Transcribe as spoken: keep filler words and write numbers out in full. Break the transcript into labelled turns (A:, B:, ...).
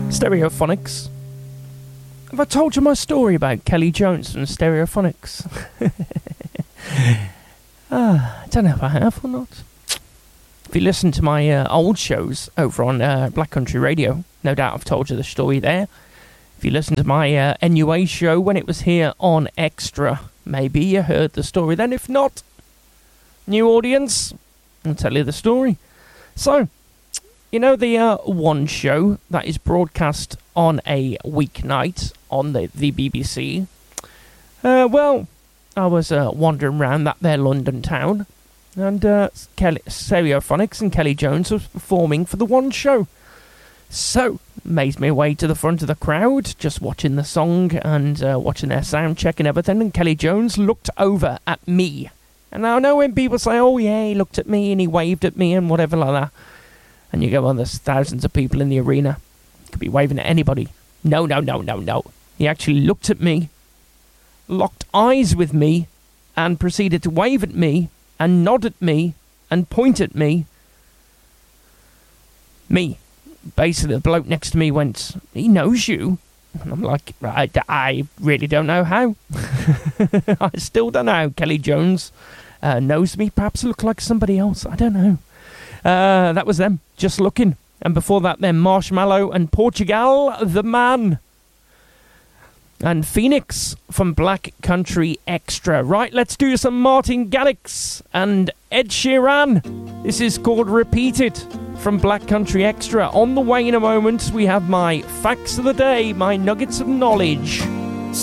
A: Stereophonics. Have I told you my story about Kelly Jones and Stereophonics? ah, I don't know if I have or not. If you listen to my uh, old shows over on uh, Black Country Radio, no doubt I've told you the story there. If you listen to my uh, N U A show when it was here on Extra, maybe you heard the story then. If not, new audience, I'll tell you the story. So, you know the uh, one show that is broadcast on a weeknight on the, the B B C? Uh, well, I was uh, wandering around that there London town, and uh, Kelly, Stereophonics and Kelly Jones was performing for the one show. So, made my way to the front of the crowd, just watching the song and uh, watching their sound check and everything, and Kelly Jones looked over at me. And I know when people say, oh yeah, he looked at me and he waved at me and whatever like that, and you go, well, there's thousands of people in the arena. Could be waving at anybody. No, no, no, no, no. He actually looked at me, locked eyes with me, and proceeded to wave at me, and nod at me, and point at me. Me. Basically, the bloke next to me went, he knows you. And I'm like, I, I really don't know how. I still don't know how Kelly Jones uh, knows me. Perhaps I look like somebody else. I don't know. Uh, that was them, just looking. And before that, then Marshmallow and Portugal, the man. And Phoenix from Black Country Extra. Right, let's do some Martin Garrix and Ed Sheeran. This is called Repeat It from Black Country Extra. On the way in a moment, we have my facts of the day, my nuggets of knowledge.